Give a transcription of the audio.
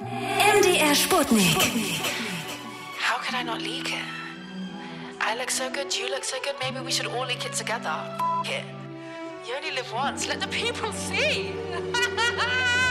MDR Sputnik. How could I not leak it? I look so good, you look so good, maybe we should all leak it together. F it. You only live once, let the people see.